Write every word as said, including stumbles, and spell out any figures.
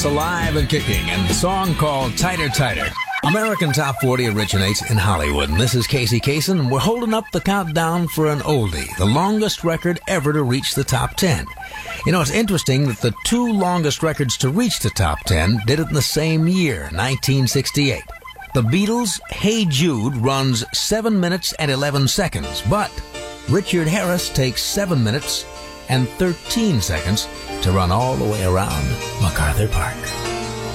alive and kicking, and the song called Tighter Tighter. American Top forty originates in Hollywood, and this is Casey Kasem, and we're holding up the countdown for an oldie, the longest record ever to reach the top ten. You know, it's interesting that the two longest records to reach the top ten did it in the same year, nineteen sixty-eight. The Beatles' Hey Jude runs seven minutes and eleven seconds, but Richard Harris takes seven minutes and thirteen seconds to run all the way around MacArthur Park.